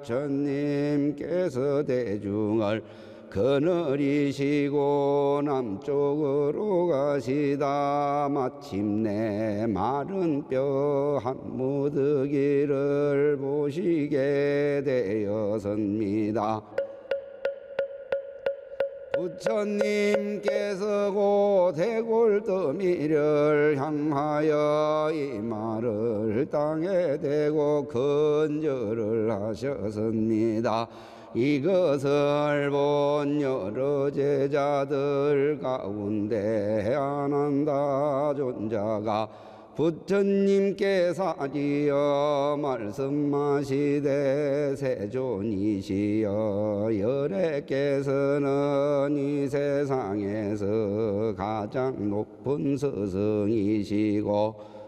부처님께서 대중을 거느리시고 남쪽으로 가시다 마침내 마른 뼈 한 무더기를 보시게 되었습니다. 부처님께서 고 대골더미를 향하여 이 말을 땅에 대고 건절을 하셨습니다. 이것을 본 여러 제자들 가운데 아난다 존자가 부처님께서 아디어 말씀하시되 세존이시여 열애께서는 이 세상에서 가장 높은 스승이시고